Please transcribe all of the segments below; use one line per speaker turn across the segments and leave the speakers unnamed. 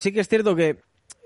sí que es cierto que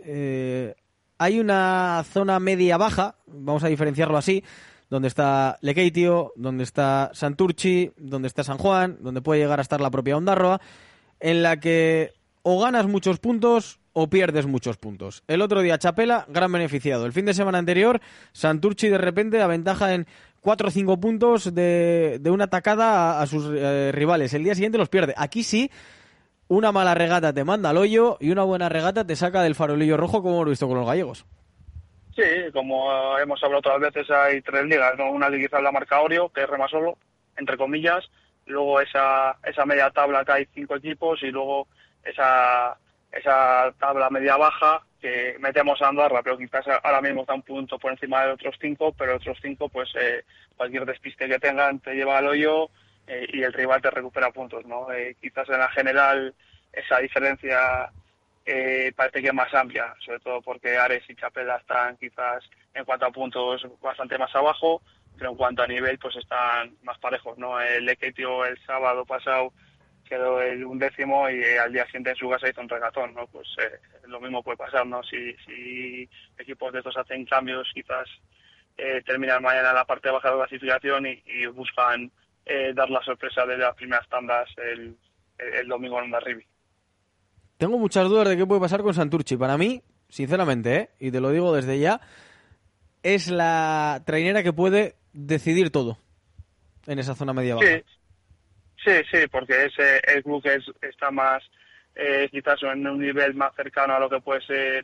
hay una zona media-baja, vamos a diferenciarlo así, donde está Lekeitio, donde está Santurtzi, donde está San Juan, donde puede llegar a estar la propia Ondarroa, en la que o ganas muchos puntos o pierdes muchos puntos. El otro día Txapela, gran beneficiado. El fin de semana anterior, Santurtzi de repente aventaja en 4 o 5 puntos de una tacada a sus rivales. El día siguiente los pierde. Aquí sí, una mala regata te manda al hoyo y una buena regata te saca del farolillo rojo, como hemos visto con los gallegos.
Sí, como hemos hablado otras veces, hay 3 ligas, ¿no? Una que quizás la marca Orio, que es rema solo, entre comillas, luego esa media tabla que hay 5 equipos y luego esa tabla media baja que metemos a Andorra, pero quizás ahora mismo está un punto por encima de otros 5, pero otros 5 pues cualquier despiste que tengan te lleva al hoyo y el rival te recupera puntos, ¿no? Quizás en la general esa diferencia parece que es más amplia, sobre todo porque Ares y Txapela están quizás en cuanto a puntos bastante más abajo, pero en cuanto a nivel pues están más parejos, ¿no? El Lekeitio el sábado pasado quedó el 11º y al día siguiente en su casa hizo un regatón, ¿no? Pues lo mismo puede pasar, ¿no? Si equipos de estos hacen cambios, quizás terminan mañana en la parte baja de la clasificación y buscan dar la sorpresa de las primeras tandas el domingo en Hondarribia.
Tengo muchas dudas de qué puede pasar con Santurtzi. Para mí, sinceramente, y te lo digo desde ya, es la trainera que puede decidir todo en esa zona media baja.
Sí, porque es el club que está más, quizás en un nivel más cercano a lo que puede ser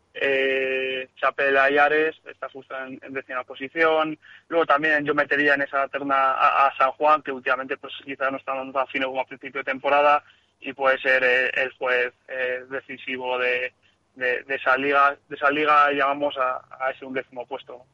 Txapela y Ares, está justo en 10ª posición. Luego también yo metería en esa terna a San Juan, que últimamente pues quizás no está tan fino como a principio de temporada y puede ser el juez decisivo de esa liga llamamos a ese 11º puesto.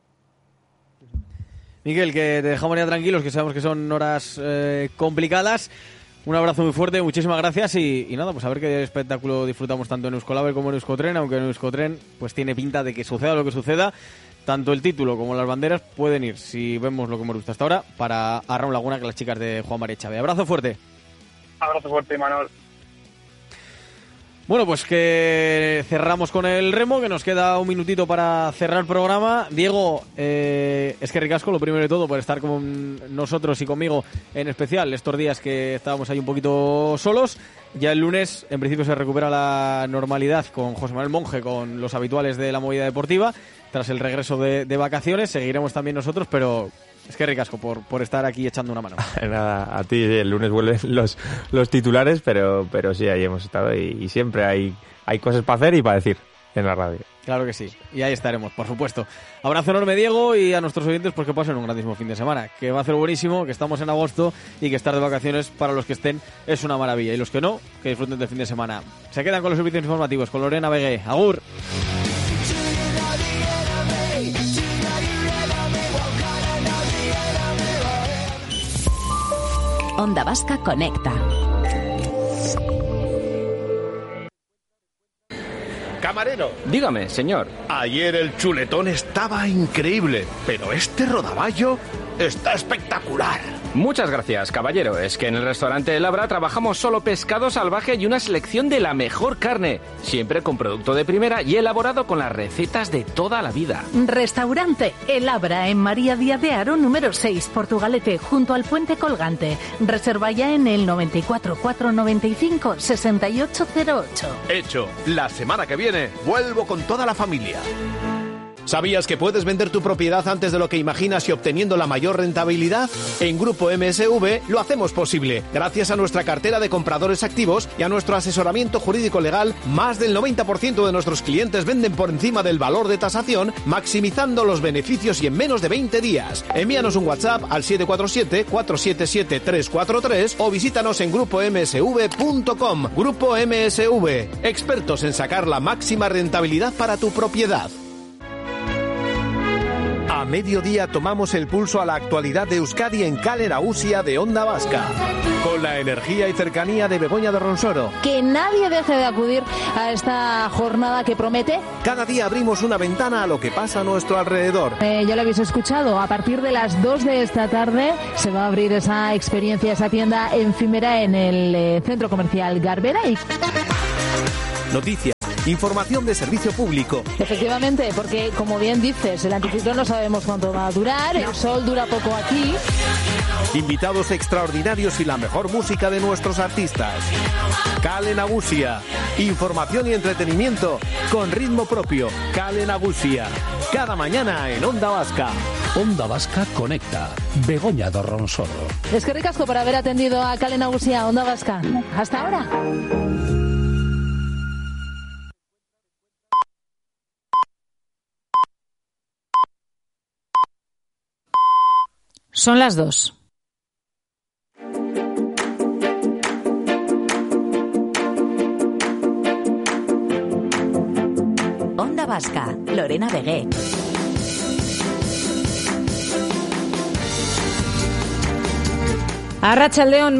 Miguel, que te dejamos ya tranquilos, que sabemos que son horas complicadas. Un abrazo muy fuerte, muchísimas gracias y nada, pues a ver qué espectáculo disfrutamos tanto en Euskolaber como en Euskotren, aunque en Euskotren pues tiene pinta de que suceda lo que suceda, tanto el título como las banderas pueden ir, si vemos lo que hemos visto hasta ahora, para Arraun Laguna, que las chicas de Juan María Chávez. Abrazo fuerte.
Abrazo fuerte, Manuel.
Bueno, pues que cerramos con el remo, que nos queda un minutito para cerrar el programa. Diego, es que ricasco, lo primero de todo, por estar con nosotros y conmigo en especial estos días que estábamos ahí un poquito solos. Ya el lunes, en principio, se recupera la normalidad con José Manuel Monge, con los habituales de la movida deportiva, tras el regreso de vacaciones. Seguiremos también nosotros, pero es que ricasco por estar aquí echando una mano.
Nada, a ti el lunes vuelven los titulares, pero sí, ahí hemos estado y siempre hay cosas para hacer y para decir en la radio.
Claro que sí, y ahí estaremos, por supuesto. Abrazo enorme, Diego, y a nuestros oyentes, pues que pasen un grandísimo fin de semana, que va a ser buenísimo, que estamos en agosto y que estar de vacaciones para los que estén es una maravilla, y los que no, que disfruten del fin de semana. Se quedan con los servicios informativos, con Lorena Vegué. Agur.
Onda Vasca Conecta.
Camarero.
Dígame, señor.
Ayer el chuletón estaba increíble, pero este rodaballo está espectacular.
Muchas gracias, caballero. Es que en el restaurante El Abra trabajamos solo pescado salvaje y una selección de la mejor carne, siempre con producto de primera y elaborado con las recetas de toda la vida.
Restaurante El Abra en María Díaz de Haro, número 6, Portugalete, junto al Puente Colgante. Reserva ya en el 94 495 6808.
Hecho. La semana que viene vuelvo con toda la familia. ¿Sabías que puedes vender tu propiedad antes de lo que imaginas y obteniendo la mayor rentabilidad? En Grupo MSV lo hacemos posible. Gracias a nuestra cartera de compradores activos y a nuestro asesoramiento jurídico legal, más del 90% de nuestros clientes venden por encima del valor de tasación, maximizando los beneficios y en menos de 20 días. Envíanos un WhatsApp al 747-477-343 o visítanos en grupomsv.com. Grupo MSV, expertos en sacar la máxima rentabilidad para tu propiedad. A mediodía tomamos el pulso a la actualidad de Euskadi en Kale Nagusia de Onda Vasca. Con la energía y cercanía de Begoña de Ronsoro.
Que nadie deje de acudir a esta jornada que promete.
Cada día abrimos una ventana a lo que pasa a nuestro alrededor.
Ya lo habéis escuchado, a partir de las 2 de esta tarde se va a abrir esa experiencia, esa tienda efímera en el centro comercial Garbera.
Noticias. Información de servicio público.
Efectivamente, porque como bien dices, el anticiclón no sabemos cuánto va a durar, el sol dura poco aquí.
Invitados extraordinarios y la mejor música de nuestros artistas. Kale Nagusia. Información y entretenimiento con ritmo propio. Kale Nagusia. Cada mañana en Onda Vasca.
Onda Vasca conecta. Begoña Dorronsorro.
Es que ricasco por haber atendido a Kale Nagusia, Onda Vasca. Hasta ahora.
Son las 2.
Onda Vasca, Lorena Vegué.
Arratsaldeon,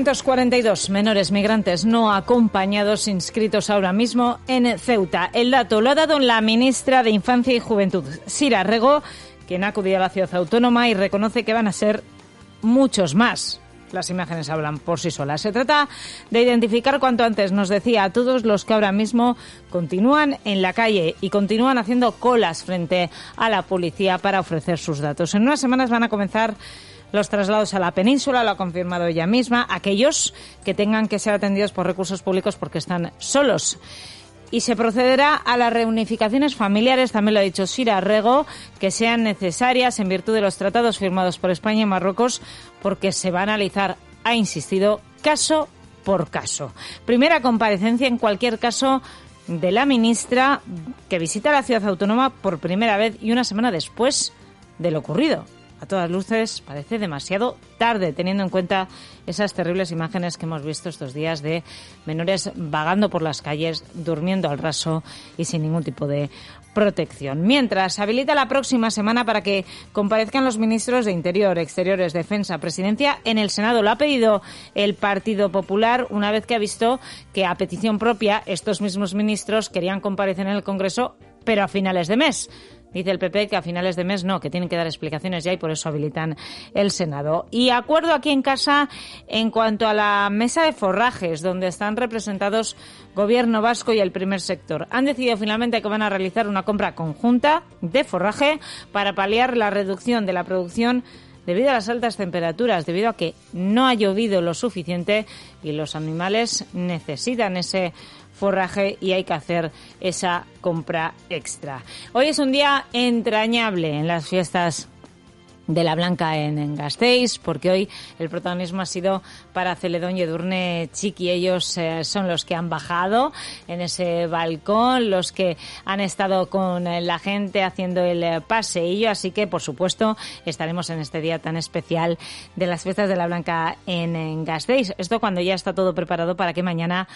1.342 menores migrantes no acompañados inscritos ahora mismo en Ceuta. El dato lo ha dado la ministra de Infancia y Juventud, Sira Rego, quien ha acudido a la ciudad autónoma y reconoce que van a ser muchos más. Las imágenes hablan por sí solas. Se trata de identificar cuanto antes, nos decía, a todos los que ahora mismo continúan en la calle y continúan haciendo colas frente a la policía para ofrecer sus datos. En unas semanas van a comenzar los traslados a la península, lo ha confirmado ella misma, aquellos que tengan que ser atendidos por recursos públicos porque están solos. Y se procederá a las reunificaciones familiares, también lo ha dicho Sira Rego, que sean necesarias en virtud de los tratados firmados por España y Marruecos, porque se va a analizar, ha insistido, caso por caso. Primera comparecencia, en cualquier caso, de la ministra, que visita la ciudad autónoma por primera vez y una semana después de lo ocurrido. A todas luces parece demasiado tarde, teniendo en cuenta esas terribles imágenes que hemos visto estos días de menores vagando por las calles, durmiendo al raso y sin ningún tipo de protección. Mientras, habilita la próxima semana para que comparezcan los ministros de Interior, Exteriores, Defensa, Presidencia en el Senado. Lo ha pedido el Partido Popular una vez que ha visto que a petición propia estos mismos ministros querían comparecer en el Congreso, pero a finales de mes. Dice el PP que a finales de mes no, que tienen que dar explicaciones ya y por eso habilitan el Senado. Y acuerdo aquí en casa en cuanto a la mesa de forrajes, donde están representados Gobierno vasco y el primer sector. Han decidido finalmente que van a realizar una compra conjunta de forraje para paliar la reducción de la producción debido a las altas temperaturas, debido a que no ha llovido lo suficiente y los animales necesitan ese forraje y hay que hacer esa compra extra. Hoy es un día entrañable en las fiestas de la Blanca en Gasteiz, porque hoy el protagonismo ha sido para Celedón y Edurne Txiki. Ellos son los que han bajado en ese balcón, los que han estado con la gente haciendo el paseillo, así que por supuesto estaremos en este día tan especial de las fiestas de la Blanca en Gasteiz. Esto cuando ya está todo preparado para que mañana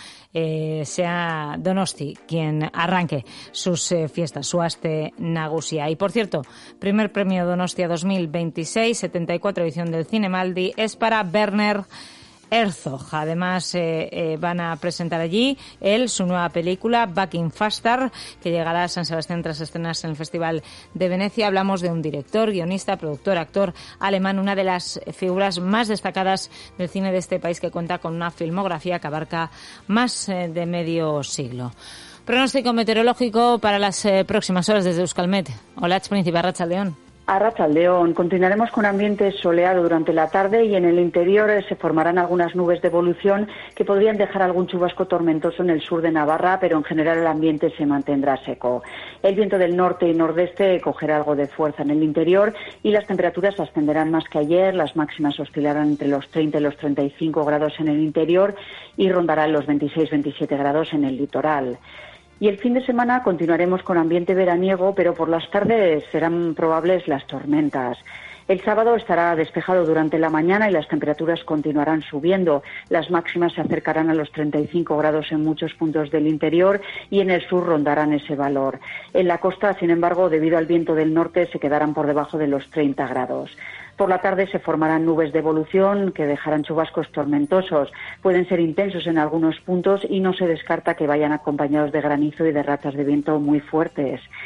sea Donosti quien arranque sus fiestas, su Aste Nagusia. Y por cierto, primer premio Donostia 2026, 74 edición del Cinemaldi, es para Werner Herzog. Además, van a presentar allí su nueva película, Back in Faster, que llegará a San Sebastián tras estrenarse en el Festival de Venecia. Hablamos de un director, guionista, productor, actor alemán, una de las figuras más destacadas del cine de este país, que cuenta con una filmografía que abarca más de medio siglo. Pronóstico meteorológico para las próximas horas desde Euskalmet. Hola, Príncipe, arratsaldeon.
Arratsaldeon, continuaremos con ambiente soleado durante la tarde y en el interior se formarán algunas nubes de evolución que podrían dejar algún chubasco tormentoso en el sur de Navarra, pero en general el ambiente se mantendrá seco. El viento del norte y nordeste cogerá algo de fuerza en el interior y las temperaturas ascenderán más que ayer. Las máximas oscilarán entre los 30 y los 35 grados en el interior y rondarán los 26-27 grados en el litoral. Y el fin de semana continuaremos con ambiente veraniego, pero por las tardes serán probables las tormentas. El sábado estará despejado durante la mañana y las temperaturas continuarán subiendo. Las máximas se acercarán a los 35 grados en muchos puntos del interior y en el sur rondarán ese valor. En la costa, sin embargo, debido al viento del norte, se quedarán por debajo de los 30 grados. Por la tarde se formarán nubes de evolución que dejarán chubascos tormentosos. Pueden ser intensos en algunos puntos y no se descarta que vayan acompañados de granizo y de rachas de viento muy fuertes.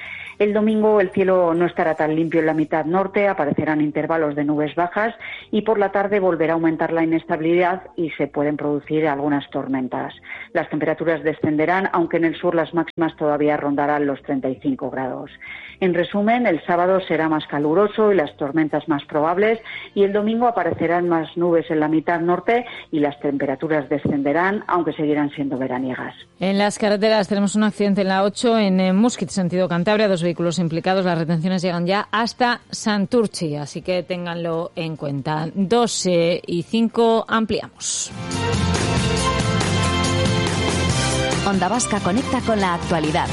El domingo el cielo no estará tan limpio en la mitad norte, aparecerán intervalos de nubes bajas y por la tarde volverá a aumentar la inestabilidad y se pueden producir algunas tormentas. Las temperaturas descenderán, aunque en el sur las máximas todavía rondarán los 35 grados. En resumen, el sábado será más caluroso y las tormentas más probables, y el domingo aparecerán más nubes en la mitad norte y las temperaturas descenderán, aunque seguirán siendo veraniegas.
En las carreteras tenemos un accidente en la 8 en Musquit, sentido Cantabria, 2 vehículos implicados. Las retenciones llegan ya hasta Santurchi, así que ténganlo en cuenta. 2:05, ampliamos.
Onda Vasca conecta con la actualidad.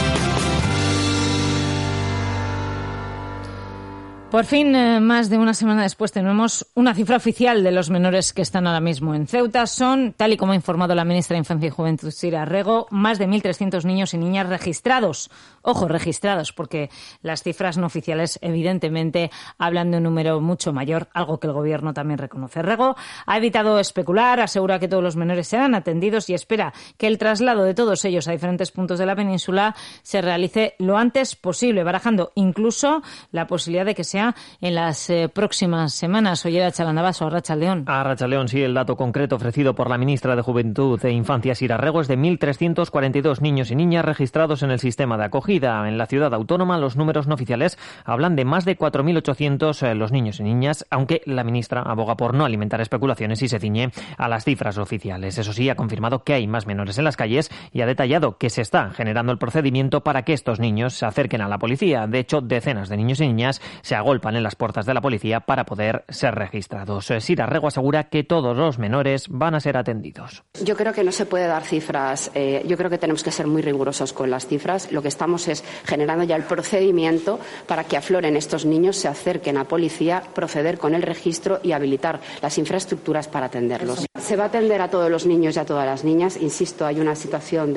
Por fin, más de una semana después, tenemos una cifra oficial de los menores que están ahora mismo en Ceuta. Son, tal y como ha informado la ministra de Infancia y Juventud, Sira Rego, más de 1.300 niños y niñas registrados. Ojo, registrados, porque las cifras no oficiales, evidentemente, hablan de un número mucho mayor, algo que el Gobierno también reconoce. Rego ha evitado especular, asegura que todos los menores serán atendidos y espera que el traslado de todos ellos a diferentes puntos de la península se realice lo antes posible, barajando incluso la posibilidad de que sea en las próximas semanas. Oye, Arratsaldeon, Arratsaldeon.
Arratsaldeon, sí, el dato concreto ofrecido por la ministra de Juventud e Infancia, Sira Rego, es de 1.342 niños y niñas registrados en el sistema de acogida. En la ciudad autónoma, los números no oficiales hablan de más de 4.800 los niños y niñas, aunque la ministra aboga por no alimentar especulaciones y se ciñe a las cifras oficiales. Eso sí, ha confirmado que hay más menores en las calles y ha detallado que se está generando el procedimiento para que estos niños se acerquen a la policía. De hecho, decenas de niños y niñas se agolpan en las puertas de la policía para poder ser registrados. Sira Rego asegura que todos los menores van a ser atendidos.
Yo creo que no se puede dar cifras. Yo creo que tenemos que ser muy rigurosos con las cifras. Lo que estamos es generando ya el procedimiento para que afloren estos niños, se acerquen a policía, proceder con el registro y habilitar las infraestructuras para atenderlos. Se va a atender a todos los niños y a todas las niñas. Insisto, hay una situación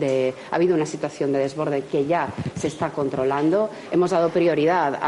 ha habido una situación de desborde que ya se está controlando. Hemos dado prioridad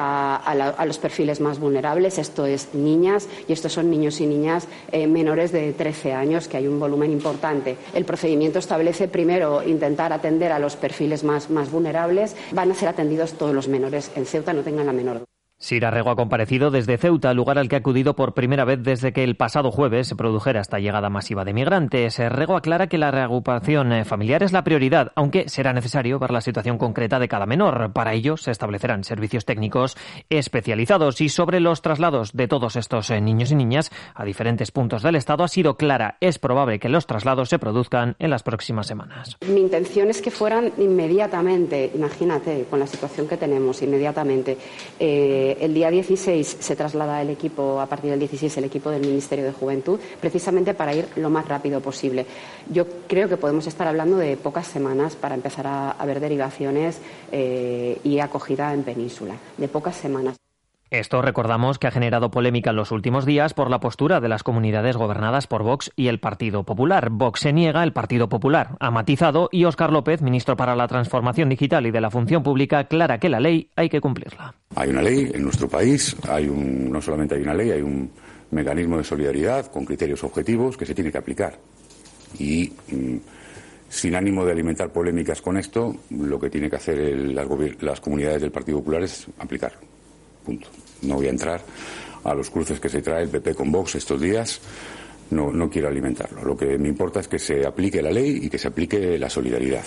a los perfiles más vulnerables, esto es niñas, y estos son niños y niñas menores de 13 años, que hay un volumen importante. El procedimiento establece primero intentar atender a los perfiles más vulnerables. Van a ser atendidos todos los menores en Ceuta, no tengan la menor duda.
Sira Rego ha comparecido desde Ceuta, lugar al que ha acudido por primera vez desde que el pasado jueves se produjera esta llegada masiva de migrantes. Rego aclara que la reagrupación familiar es la prioridad, aunque será necesario ver la situación concreta de cada menor. Para ello se establecerán servicios técnicos especializados. Y sobre los traslados de todos estos niños y niñas a diferentes puntos del Estado ha sido clara. Es probable que los traslados se produzcan en las próximas semanas.
Mi intención es que fueran inmediatamente, imagínate, con la situación que tenemos, inmediatamente. El día 16 se traslada el equipo, a partir del 16, el equipo del Ministerio de Juventud, precisamente para ir lo más rápido posible. Yo creo que podemos estar hablando de pocas semanas para empezar a ver derivaciones y acogida en península, de pocas semanas.
Esto, recordamos, que ha generado polémica en los últimos días por la postura de las comunidades gobernadas por Vox y el Partido Popular. Vox se niega, el Partido Popular ha matizado y Óscar López, ministro para la Transformación Digital y de la Función Pública, aclara que la ley hay que cumplirla.
Hay una ley en nuestro país, no solamente hay una ley, hay un mecanismo de solidaridad con criterios objetivos que se tiene que aplicar. Y sin ánimo de alimentar polémicas con esto, lo que tiene que hacer las comunidades del Partido Popular es aplicarlo. Punto. No voy a entrar a los cruces que se trae el PP con Vox estos días. No quiero alimentarlo. Lo que me importa es que se aplique la ley y que se aplique la solidaridad.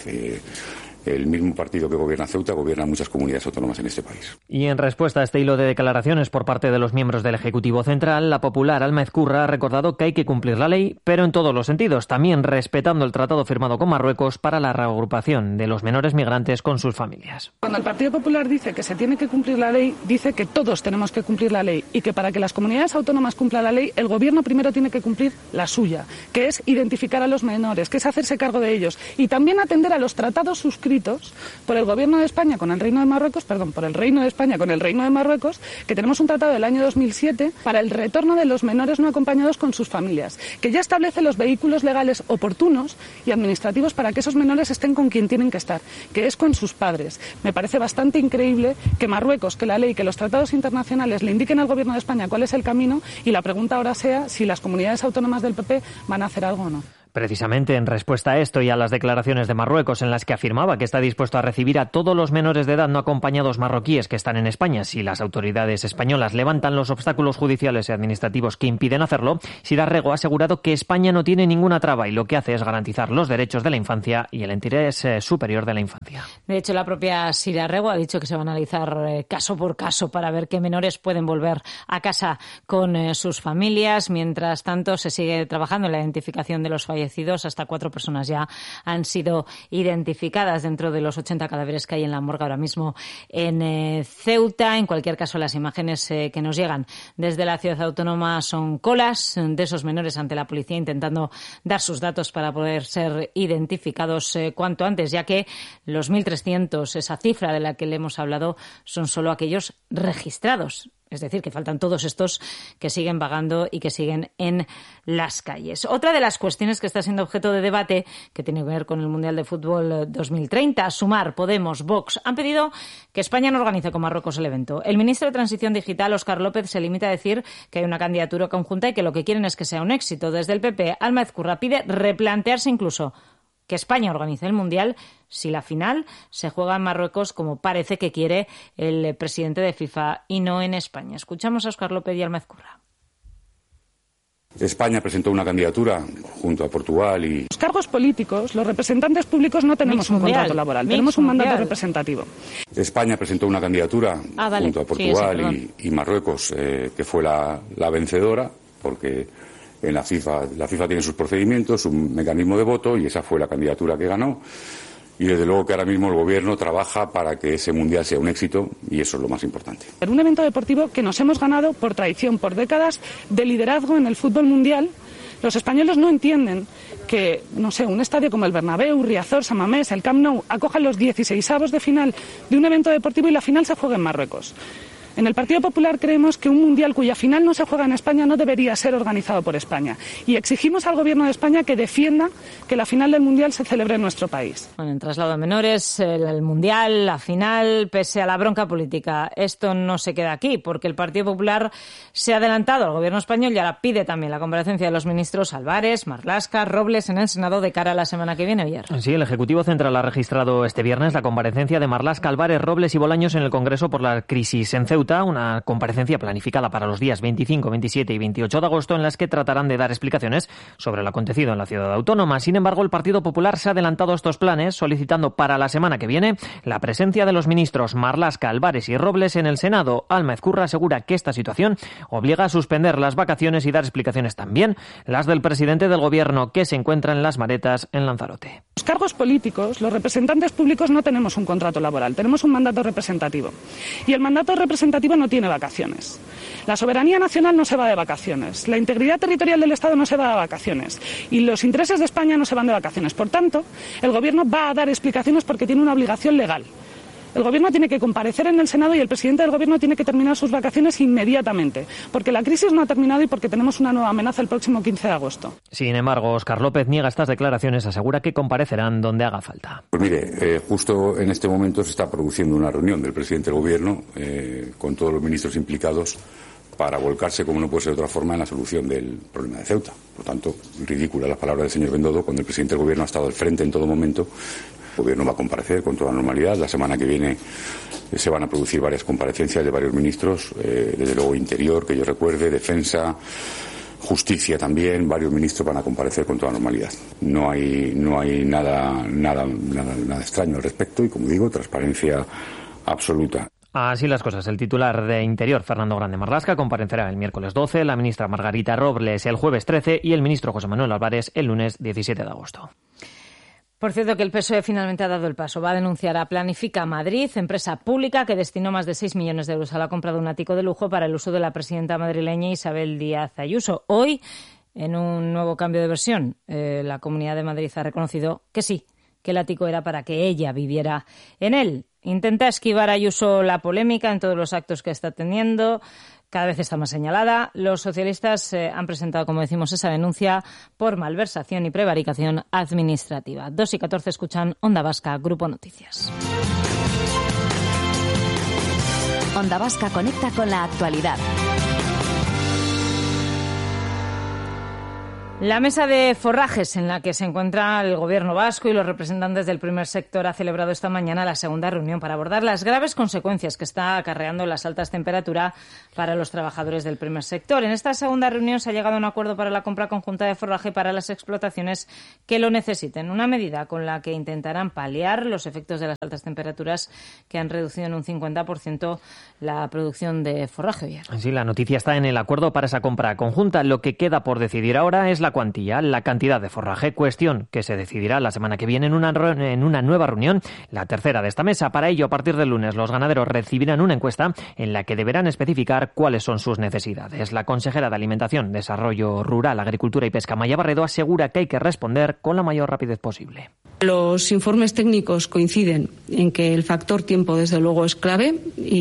El mismo partido que gobierna Ceuta gobierna muchas comunidades autónomas en este país.
Y en respuesta a este hilo de declaraciones por parte de los miembros del Ejecutivo Central, la popular Alma Ezcurra ha recordado que hay que cumplir la ley, pero en todos los sentidos, también respetando el tratado firmado con Marruecos para la reagrupación de los menores migrantes con sus familias.
Cuando el Partido Popular dice que se tiene que cumplir la ley, dice que todos tenemos que cumplir la ley y que para que las comunidades autónomas cumplan la ley, el Gobierno primero tiene que cumplir la suya, que es identificar a los menores, que es hacerse cargo de ellos y también atender a los tratados suscritos por el Gobierno de España con el Reino de Marruecos, por el Reino de España con el Reino de Marruecos, que tenemos un tratado del año 2007 para el retorno de los menores no acompañados con sus familias, que ya establece los vehículos legales oportunos y administrativos para que esos menores estén con quien tienen que estar, que es con sus padres. Me parece bastante increíble que Marruecos, que la ley, que los tratados internacionales le indiquen al Gobierno de España cuál es el camino y la pregunta ahora sea si las comunidades autónomas del PP van a hacer algo o no.
Precisamente en respuesta a esto y a las declaraciones de Marruecos en las que afirmaba que está dispuesto a recibir a todos los menores de edad no acompañados marroquíes que están en España si las autoridades españolas levantan los obstáculos judiciales y administrativos que impiden hacerlo, Sira Rego ha asegurado que España no tiene ninguna traba y lo que hace es garantizar los derechos de la infancia y el interés superior de la infancia.
De hecho, la propia Sira Rego ha dicho que se va a analizar caso por caso para ver qué menores pueden volver a casa con sus familias. Mientras tanto, se sigue trabajando en la identificación de los fallecidos. Hasta 4 personas ya han sido identificadas dentro de los 80 cadáveres que hay en la morgue ahora mismo en Ceuta. En cualquier caso, las imágenes que nos llegan desde la ciudad autónoma son colas de esos menores ante la policía intentando dar sus datos para poder ser identificados cuanto antes, ya que los 1.300, esa cifra de la que le hemos hablado, son solo aquellos registrados. Es decir, que faltan todos estos que siguen vagando y que siguen en las calles. Otra de las cuestiones que está siendo objeto de debate, que tiene que ver con el Mundial de Fútbol 2030, Sumar, Podemos, Vox, han pedido que España no organice con Marruecos el evento. El ministro de Transición Digital, Óscar López, se limita a decir que hay una candidatura conjunta y que lo que quieren es que sea un éxito. Desde el PP, Alma Ezcurra pide replantearse incluso que España organice el Mundial si la final se juega en Marruecos, como parece que quiere el presidente de FIFA, y no en España. Escuchamos a Óscar López y Alma Ezcurra.
España presentó una candidatura junto a Portugal y...
Los cargos políticos, los representantes públicos no tenemos un contrato laboral, tenemos un mandato representativo.
España presentó una candidatura junto a Portugal y Marruecos, que fue la vencedora, porque en la FIFA tiene sus procedimientos, un mecanismo de voto, y esa fue la candidatura que ganó. Y desde luego que ahora mismo el Gobierno trabaja para que ese Mundial sea un éxito, y eso es lo más importante.
Un evento deportivo que nos hemos ganado por tradición, por décadas de liderazgo en el fútbol mundial. Los españoles no entienden que, no sé, un estadio como el Bernabéu, Riazor, San Mamés, el Camp Nou, acojan los 16avos de final de un evento deportivo y la final se juega en Marruecos. En el Partido Popular creemos que un mundial cuya final no se juega en España no debería ser organizado por España. Y exigimos al Gobierno de España que defienda que la final del mundial se celebre en nuestro país.
Bueno, en traslado de menores, el mundial, la final, pese a la bronca política. Esto no se queda aquí, porque el Partido Popular se ha adelantado al Gobierno español y ahora pide también la comparecencia de los ministros Álvarez, Marlaska, Robles en el Senado de cara a la semana que viene, Villar.
Sí, el Ejecutivo Central ha registrado este viernes la comparecencia de Marlaska, Álvarez, Robles y Bolaños en el Congreso por la crisis en Ceuta. Una comparecencia planificada para los días 25, 27 y 28 de agosto en las que tratarán de dar explicaciones sobre lo acontecido en la ciudad autónoma. Sin embargo, el Partido Popular se ha adelantado a estos planes solicitando para la semana que viene la presencia de los ministros Marlaska, Álvarez y Robles en el Senado. Alma Ezcurra asegura que esta situación obliga a suspender las vacaciones y dar explicaciones también las del presidente del Gobierno, que se encuentra en las Maretas en Lanzarote.
Los cargos políticos, los representantes públicos no tenemos un contrato laboral, tenemos un mandato representativo. Y el mandato representativo no tiene vacaciones. La soberanía nacional no se va de vacaciones. La integridad territorial del Estado no se va de vacaciones. Y los intereses de España no se van de vacaciones. Por tanto, el Gobierno va a dar explicaciones porque tiene una obligación legal. El Gobierno tiene que comparecer en el Senado y el presidente del Gobierno tiene que terminar sus vacaciones inmediatamente, porque la crisis no ha terminado y porque tenemos una nueva amenaza el próximo 15 de agosto.
Sin embargo, Óscar López niega estas declaraciones, asegura que comparecerán donde haga falta.
Pues mire, justo en este momento se está produciendo una reunión del presidente del Gobierno con todos los ministros implicados para volcarse, como no puede ser de otra forma, en la solución del problema de Ceuta. Por tanto, ridícula la palabra del señor Bendodo cuando el presidente del Gobierno ha estado al frente en todo momento. El Gobierno va a comparecer con toda normalidad. La semana que viene se van a producir varias comparecencias de varios ministros, desde luego Interior, que yo recuerde, Defensa, Justicia también. Varios ministros van a comparecer con toda normalidad. No hay nada extraño al respecto y, como digo, transparencia absoluta.
Así las cosas. El titular de Interior, Fernando Grande Marlaska, comparecerá el miércoles 12, la ministra Margarita Robles el jueves 13 y el ministro José Manuel Álvarez el lunes 17 de agosto.
Por cierto, que el PSOE finalmente ha dado el paso. Va a denunciar a Planifica Madrid, empresa pública que destinó más de 6 millones de euros a la compra de un ático de lujo para el uso de la presidenta madrileña Isabel Díaz Ayuso. Hoy, en un nuevo cambio de versión, la Comunidad de Madrid ha reconocido que sí, que el ático era para que ella viviera en él. Intenta esquivar a Ayuso la polémica en todos los actos que está teniendo. Cada vez está más señalada. Los socialistas han presentado, como decimos, esa denuncia por malversación y prevaricación administrativa. 2:14 escuchan Onda Vasca, Grupo Noticias.
Onda Vasca conecta con la actualidad.
La mesa de forrajes en la que se encuentra el Gobierno vasco y los representantes del primer sector ha celebrado esta mañana la segunda reunión para abordar las graves consecuencias que está acarreando las altas temperaturas para los trabajadores del primer sector. En esta segunda reunión se ha llegado a un acuerdo para la compra conjunta de forraje para las explotaciones que lo necesiten, una medida con la que intentarán paliar los efectos de las altas temperaturas que han reducido en un 50% la producción de forraje.
Sí, la noticia está en el acuerdo para esa compra conjunta. Lo que queda por decidir ahora es la cuantía, la cantidad de forraje, cuestión que se decidirá la semana que viene en una nueva reunión, la tercera de esta mesa. Para ello, a partir del lunes, los ganaderos recibirán una encuesta en la que deberán especificar cuáles son sus necesidades. La consejera de Alimentación, Desarrollo Rural, Agricultura y Pesca, Maya Barredo, asegura que hay que responder con la mayor rapidez posible.
Los informes técnicos coinciden en que el factor tiempo, desde luego, es clave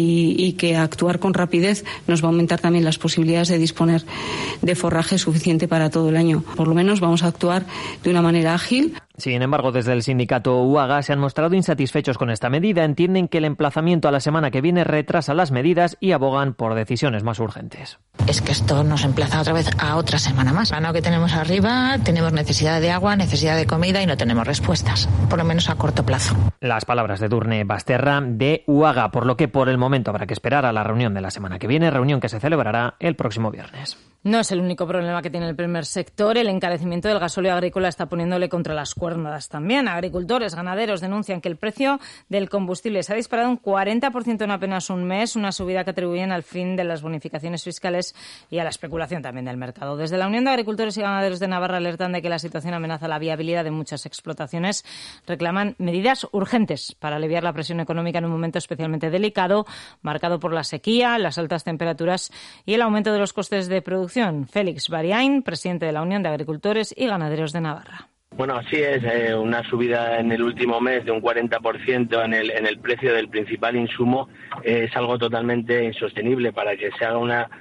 y que actuar con rapidez nos va a aumentar también las posibilidades de disponer de forraje suficiente para todo el año. Por lo menos vamos a actuar de una manera ágil.
Sin embargo, desde el sindicato UAGA se han mostrado insatisfechos con esta medida. Entienden que el emplazamiento a la semana que viene retrasa las medidas y abogan por decisiones más urgentes.
Es que esto nos emplaza otra vez a otra semana más. Lo que tenemos arriba, tenemos necesidad de agua, necesidad de comida y no tenemos respuestas, por lo menos a corto plazo.
Las palabras de Edurne Basterra de UAGA, por lo que por el momento habrá que esperar a la reunión de la semana que viene, reunión que se celebrará el próximo viernes.
No es el único problema que tiene el primer sector. El encarecimiento del gasóleo agrícola está poniéndole contra las cuerdas también. Agricultores, ganaderos denuncian que el precio del combustible se ha disparado un 40% en apenas un mes, una subida que atribuyen al fin de las bonificaciones fiscales y a la especulación también del mercado. Desde la Unión de Agricultores y Ganaderos de Navarra alertan de que la situación amenaza la viabilidad de muchas explotaciones. Reclaman medidas urgentes para aliviar la presión económica en un momento especialmente delicado, marcado por la sequía, las altas temperaturas y el aumento de los costes de producción. Félix Bariain, presidente de la Unión de Agricultores y Ganaderos de Navarra.
Bueno, así es, una subida en el último mes de un 40% en el precio del principal insumo es algo totalmente insostenible. Para que se haga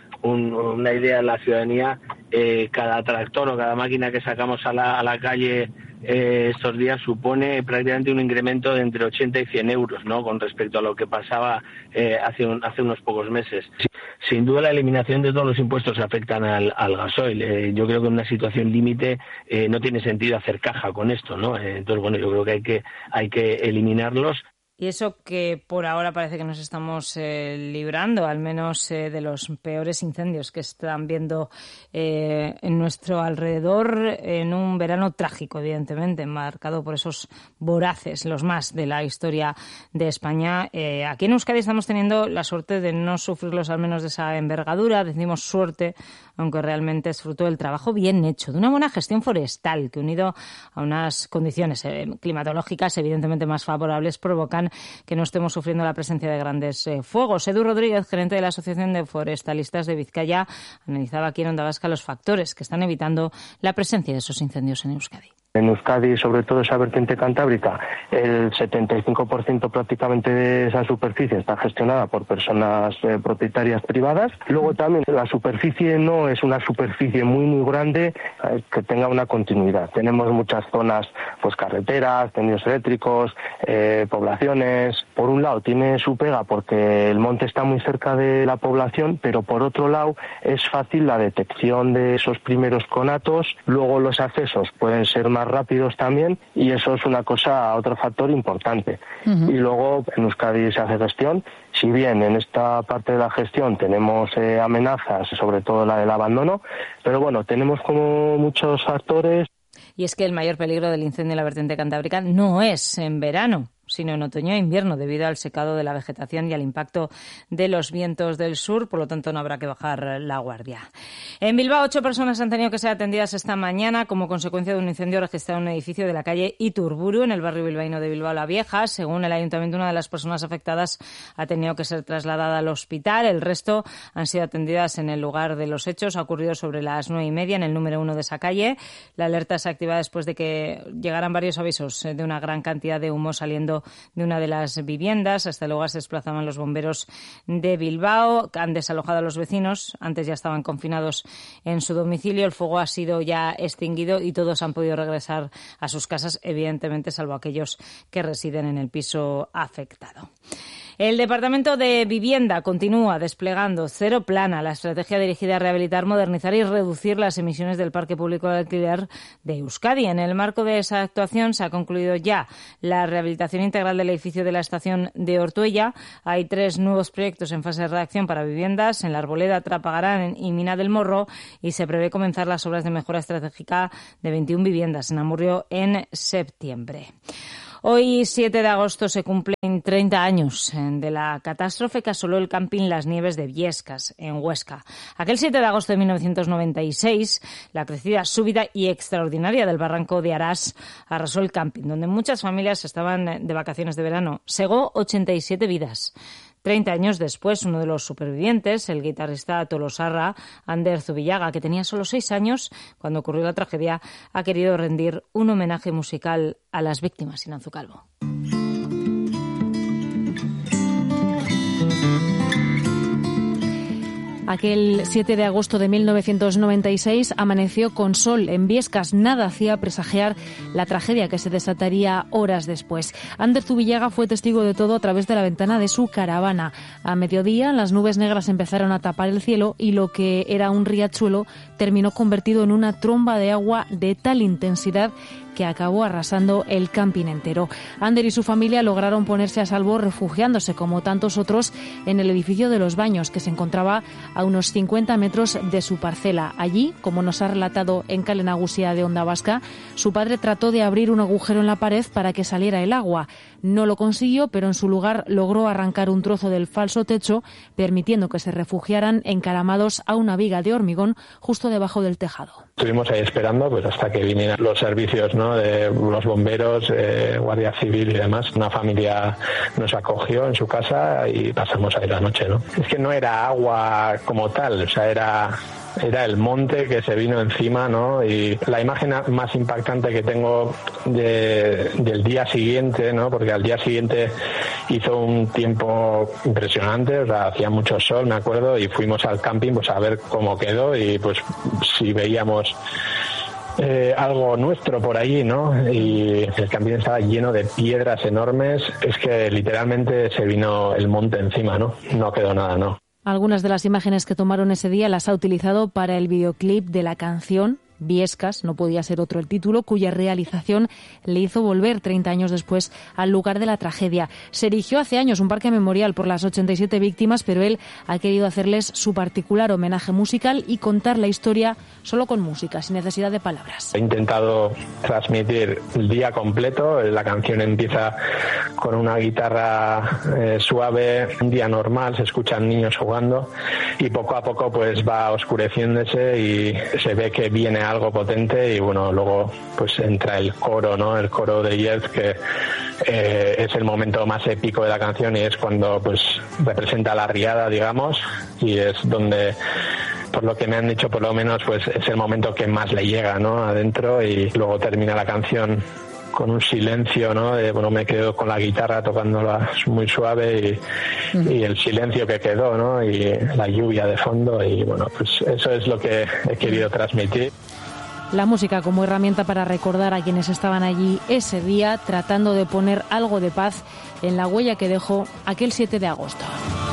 una idea de la ciudadanía, cada tractor o cada máquina que sacamos a la calle estos días supone prácticamente un incremento de entre 80 y 100 euros, ¿no?, con respecto a lo que pasaba hace unos pocos meses. Sin duda, la eliminación de todos los impuestos afectan al gasoil. Yo creo que en una situación límite no tiene sentido hacer caja con esto, ¿no? Entonces, bueno, yo creo que hay que eliminarlos.
Y eso que por ahora parece que nos estamos librando, al menos de los peores incendios que están viendo en nuestro alrededor, en un verano trágico, evidentemente, marcado por esos voraces, los más de la historia de España. Aquí en Euskadi estamos teniendo la suerte de no sufrirlos, al menos de esa envergadura. Decimos suerte, aunque realmente es fruto del trabajo bien hecho, de una buena gestión forestal que, unido a unas condiciones climatológicas evidentemente más favorables, provocan que no estemos sufriendo la presencia de grandes fuegos. Edu Rodríguez, gerente de la Asociación de Forestalistas de Vizcaya, analizaba aquí en Onda Vasca los factores que están evitando la presencia de esos incendios en Euskadi.
En Euskadi, sobre todo esa vertiente cantábrica, el 75% prácticamente de esa superficie está gestionada por personas propietarias privadas. Luego también la superficie no es una superficie muy grande que tenga una continuidad. Tenemos muchas zonas, pues carreteras, tendidos eléctricos, poblaciones. Por un lado tiene su pega porque el monte está muy cerca de la población, pero por otro lado es fácil la detección de esos primeros conatos. Luego los accesos pueden ser más rápidos también y eso es otro factor importante. Y luego en Euskadi se hace gestión. Si bien en esta parte de la gestión tenemos amenazas, sobre todo la del abandono, pero bueno, tenemos como muchos factores.
Y es que el mayor peligro del incendio en la vertiente cantábrica no es en verano, sino en otoño e invierno, debido al secado de la vegetación y al impacto de los vientos del sur. Por lo tanto, no habrá que bajar la guardia. En Bilbao, 8 personas han tenido que ser atendidas esta mañana como consecuencia de un incendio registrado en un edificio de la calle Iturburu, en el barrio bilbaíno de Bilbao la Vieja. Según el ayuntamiento, una de las personas afectadas ha tenido que ser trasladada al hospital. El resto han sido atendidas en el lugar de los hechos. Ha ocurrido sobre las 9:30 en el número 1 de esa calle. La alerta se activa después de que llegaran varios avisos de una gran cantidad de humo saliendo de una de las viviendas. Hasta el lugar se desplazaban los bomberos de Bilbao, han desalojado a los vecinos. Antes ya estaban confinados en su domicilio. El fuego ha sido ya extinguido y todos han podido regresar a sus casas, evidentemente, salvo aquellos que residen en el piso afectado. El Departamento de Vivienda continúa desplegando Cero Plana, la estrategia dirigida a rehabilitar, modernizar y reducir las emisiones del parque público de alquiler de Euskadi. En el marco de esa actuación se ha concluido ya la rehabilitación integral del edificio de la estación de Ortuella. Hay 3 nuevos proyectos en fase de redacción para viviendas en La Arboleda, Trapagarán y Mina del Morro, y se prevé comenzar las obras de mejora estratégica de 21 viviendas en Amurrio en septiembre. Hoy, 7 de agosto, se cumplen 30 años de la catástrofe que asoló el camping Las Nieves de Viescas, en Huesca. Aquel 7 de agosto de 1996, la crecida súbita y extraordinaria del barranco de Arás arrasó el camping, donde muchas familias estaban de vacaciones de verano. Segó 87 vidas. 30 años después, uno de los supervivientes, el guitarrista tolosarra Ander Zubillaga, que tenía solo 6 años cuando ocurrió la tragedia, ha querido rendir un homenaje musical a las víctimas. Inanzu Calvo.
Aquel 7 de agosto de 1996 amaneció con sol en Viescas. Nada hacía presagiar la tragedia que se desataría horas después. Ander Zubillaga fue testigo de todo a través de la ventana de su caravana. A mediodía, las nubes negras empezaron a tapar el cielo y lo que era un riachuelo terminó convertido en una tromba de agua de tal intensidad que acabó arrasando el camping entero. Ander y su familia lograron ponerse a salvo refugiándose, como tantos otros, en el edificio de Los Baños, que se encontraba a unos 50 metros de su parcela. Allí, como nos ha relatado en Kale Nagusia de Onda Vasca, su padre trató de abrir un agujero en la pared para que saliera el agua. No lo consiguió, pero en su lugar logró arrancar un trozo del falso techo, permitiendo que se refugiaran encaramados a una viga de hormigón justo debajo del tejado.
Estuvimos ahí esperando pues hasta que vinieran los servicios, ¿no?, de los bomberos, Guardia Civil y demás. Una familia nos acogió en su casa y pasamos ahí la noche, ¿no? Es que no era agua como tal, o sea, era el monte que se vino encima, ¿no? Y la imagen más impactante que tengo del día siguiente, ¿no? Porque al día siguiente hizo un tiempo impresionante, o sea, hacía mucho sol, me acuerdo, y fuimos al camping pues a ver cómo quedó y pues si veíamos algo nuestro por allí, ¿no? Y el camping estaba lleno de piedras enormes. Es que literalmente se vino el monte encima, ¿no? No quedó nada, ¿no?
Algunas de las imágenes que tomaron ese día las ha utilizado para el videoclip de la canción Viescas, no podía ser otro el título, cuya realización le hizo volver 30 años después al lugar de la tragedia. Se erigió hace años un parque memorial por las 87 víctimas, pero él ha querido hacerles su particular homenaje musical y contar la historia solo con música, sin necesidad de palabras.
He intentado transmitir el día completo. La canción empieza con una guitarra suave, un día normal, se escuchan niños jugando y poco a poco pues va oscureciéndose y se ve que viene algo potente y bueno, luego pues entra el coro, ¿no? El coro de Yerz, que es el momento más épico de la canción y es cuando pues representa la riada, digamos, y es donde, por lo que me han dicho por lo menos, pues es el momento que más le llega, ¿no?, adentro, y luego termina la canción con un silencio, ¿no? Bueno, me quedo con la guitarra tocándola muy suave y el silencio que quedó, ¿no? Y la lluvia de fondo y bueno, pues eso es lo que he querido transmitir.
La música como herramienta para recordar a quienes estaban allí ese día, tratando de poner algo de paz en la huella que dejó aquel 7 de agosto.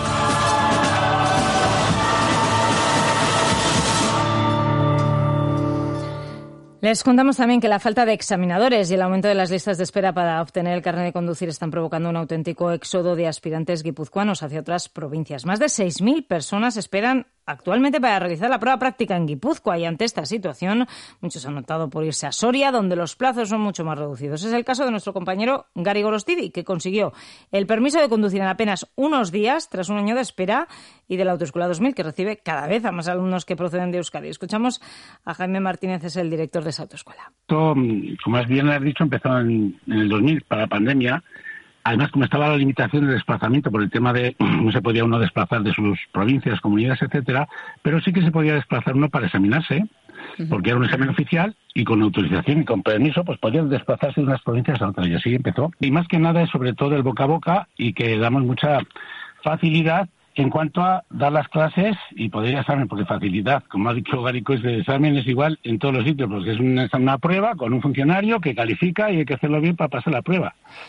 Les contamos también que la falta de examinadores y el aumento de las listas de espera para obtener el carnet de conducir están provocando un auténtico éxodo de aspirantes guipuzcoanos hacia otras provincias. Más de 6.000 personas esperan actualmente para realizar la prueba práctica en Guipúzcoa y ante esta situación muchos han optado por irse a Soria, donde los plazos son mucho más reducidos. Es el caso de nuestro compañero Gary Golostidi, que consiguió el permiso de conducir en apenas unos días tras un año de espera, y de la Autoescuela 2000, que recibe cada vez a más alumnos que proceden de Euskadi. Escuchamos a Jaime Martínez, es el director de esa autoescuela.
Esto, como bien has dicho, empezó en el 2000 para la pandemia. Además, como estaba la limitación de desplazamiento por el tema de no se podía uno desplazar de sus provincias, comunidades, etcétera, pero sí que se podía desplazar uno para examinarse, porque era un examen oficial y con autorización y con permiso, pues podían desplazarse de unas provincias a otras, y así empezó. Y más que nada es sobre todo el boca a boca, y que damos mucha facilidad en cuanto a dar las clases y poder ir a examen, porque facilidad, como ha dicho Garico, es de examen es igual en todos los sitios, porque es una prueba con un funcionario que califica y hay que hacerlo bien para pasar la prueba.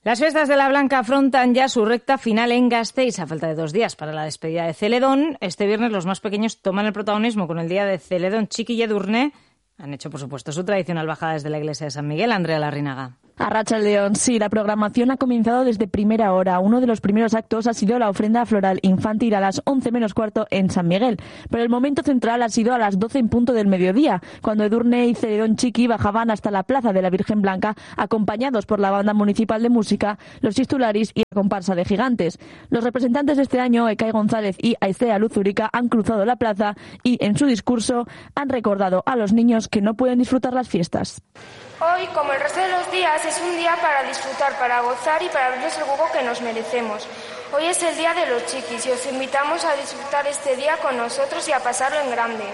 Las fiestas de la Blanca afrontan ya su recta final en Gasteiz. A falta de 2 días para la despedida de Celedón, este viernes los más pequeños toman el protagonismo con el día de Celedón Txiki y Edurne. Han hecho, por supuesto, su tradicional bajada desde la iglesia de San Miguel. Andrea Larrinaga.
Arratsaldeon, sí, la programación ha comenzado desde primera hora. Uno de los primeros actos ha sido la ofrenda floral infantil a las 11:15 en San Miguel. Pero el momento central ha sido a las 12 en punto del mediodía, cuando Edurne y Celedón Txiki bajaban hasta la Plaza de la Virgen Blanca, acompañados por la Banda Municipal de Música, los Txistularis y la comparsa de Gigantes. Los representantes de este año, Ekay González y Aizea Luzurica, han cruzado la plaza y, en su discurso, han recordado a los niños que no pueden disfrutar las fiestas.
Hoy, como el resto de los días, es un día para disfrutar, para gozar y para abrirnos el juego que nos merecemos. Hoy es el día de los chiquis y os invitamos a disfrutar este día con nosotros y a pasarlo en grande.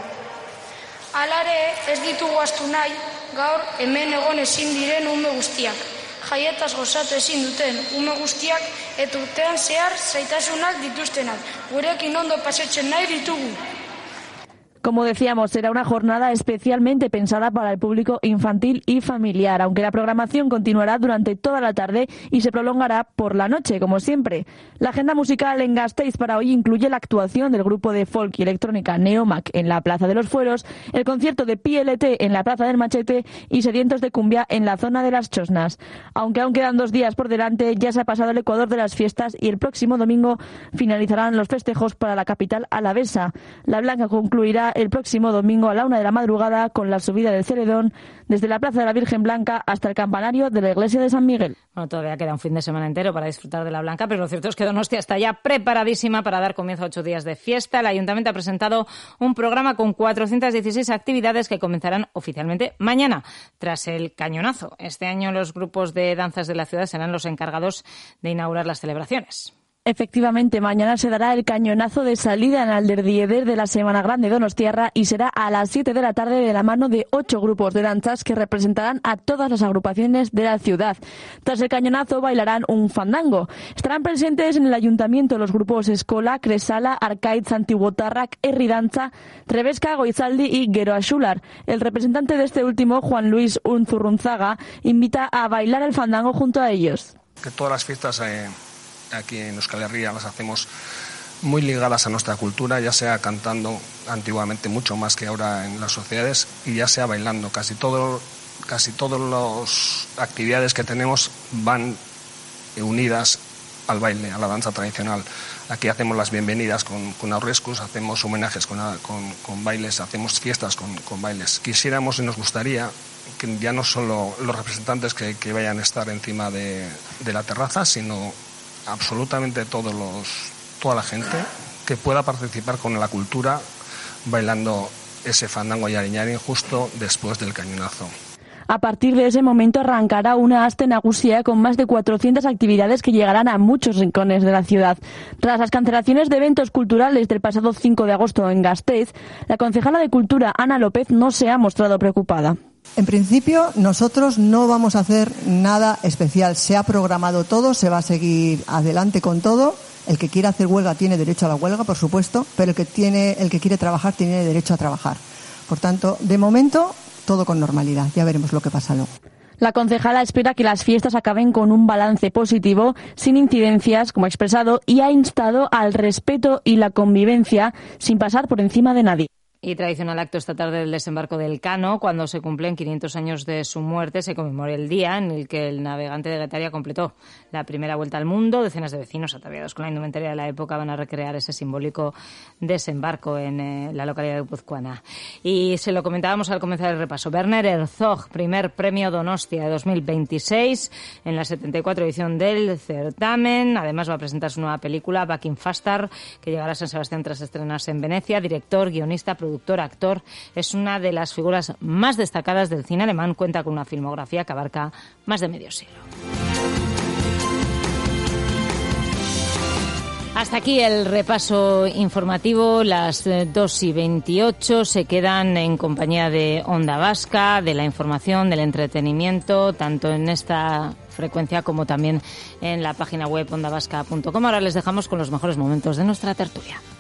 Alare, ez ditugu astu nahi, gaur hemen egon ezin diren ume guztiak. Jaietaz gozatu ezin duten ume guztiak eta urtean zehar zaitasunak dituztenak. Gurekin ondo pasatzen nahi ditugu.
Como decíamos, será una jornada especialmente pensada para el público infantil y familiar, aunque la programación continuará durante toda la tarde y se prolongará por la noche, como siempre. La agenda musical en Gasteiz para hoy incluye la actuación del grupo de folk y electrónica Neomac en la Plaza de los Fueros, el concierto de PLT en la Plaza del Machete y Sedientos de Cumbia en la zona de las Chosnas. Aunque aún quedan 2 días por delante, ya se ha pasado el ecuador de las fiestas y el próximo domingo finalizarán los festejos para la capital alavesa. La Blanca concluirá el próximo domingo a la 1 de la madrugada con la subida del Celedón desde la Plaza de la Virgen Blanca hasta el campanario de la iglesia de San Miguel.
Bueno, todavía queda un fin de semana entero para disfrutar de la Blanca, pero lo cierto es que Donostia está ya preparadísima para dar comienzo a 8 días de fiesta. El Ayuntamiento ha presentado un programa con 416 actividades que comenzarán oficialmente mañana, tras el cañonazo. Este año los grupos de danzas de la ciudad serán los encargados de inaugurar las celebraciones.
Efectivamente, mañana se dará el cañonazo de salida en Alderdieder de la Semana Grande Donostiarra y será a las 7 de la tarde de la mano de 8 grupos de danzas que representarán a todas las agrupaciones de la ciudad. Tras el cañonazo bailarán un fandango. Estarán presentes en el ayuntamiento los grupos Escola, Cresala, Arkaitz, Antiguotarrak, Herridanza, Trebesca, Goizaldi y Geroa Xular. El representante de este último, Juan Luis Unzurrunzaga, invita a bailar el fandango junto a ellos.
Que todas las fiestas aquí en Euskal Herria las hacemos muy ligadas a nuestra cultura, ya sea cantando antiguamente mucho más que ahora en las sociedades y ya sea bailando. Casi todas las actividades que tenemos van unidas al baile, a la danza tradicional. Aquí hacemos las bienvenidas con aurrescus, hacemos homenajes con bailes, hacemos fiestas con bailes. Quisiéramos y nos gustaría que ya no solo los representantes que vayan a estar encima de la terraza, sino absolutamente toda la gente que pueda participar con la cultura bailando ese fandango yariñari justo después del cañonazo.
A partir de ese momento arrancará una aste nagusia con más de 400 actividades que llegarán a muchos rincones de la ciudad. Tras las cancelaciones de eventos culturales del pasado 5 de agosto en Gasteiz, la concejala de Cultura, Ana López, no se ha mostrado preocupada.
En principio, nosotros no vamos a hacer nada especial. Se ha programado todo, se va a seguir adelante con todo. El que quiera hacer huelga tiene derecho a la huelga, por supuesto, pero el que quiere trabajar tiene derecho a trabajar. Por tanto, de momento, todo con normalidad. Ya veremos lo que pasa luego.
La concejala espera que las fiestas acaben con un balance positivo, sin incidencias, como ha expresado, y ha instado al respeto y la convivencia sin pasar por encima de nadie.
Y tradicional acto esta tarde del desembarco del Elcano. Cuando se cumplen 500 años de su muerte, se conmemora el día en el que el navegante de Getaria completó la primera vuelta al mundo. Decenas de vecinos ataviados con la indumentaria de la época van a recrear ese simbólico desembarco en la localidad de guipuzcoana. Y se lo comentábamos al comenzar el repaso. Werner Herzog, primer premio Donostia de 2026 en la 74 edición del certamen. Además va a presentar su nueva película, Back in Faster, que llegará a San Sebastián tras estrenarse en Venecia. Director, guionista, productor, actor, es una de las figuras más destacadas del cine alemán. Cuenta con una filmografía que abarca más de medio siglo. Hasta aquí el repaso informativo. Las 2:28 se quedan en compañía de Onda Vasca, de la información, del entretenimiento, tanto en esta frecuencia como también en la página web ondavasca.com. Ahora les dejamos con los mejores momentos de nuestra tertulia.